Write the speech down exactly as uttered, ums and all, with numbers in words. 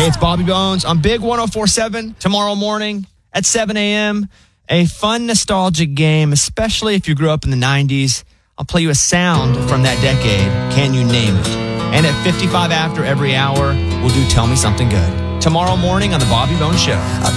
Hey, it's Bobby Bones on Big one oh four point seven tomorrow morning at seven a.m. A fun, nostalgic game, especially if you grew up in the nineties. I'll play you a sound from that decade. Can you name it? And at fifty-five after every hour, we'll do Tell Me Something Good. Tomorrow morning on The Bobby Bones Show.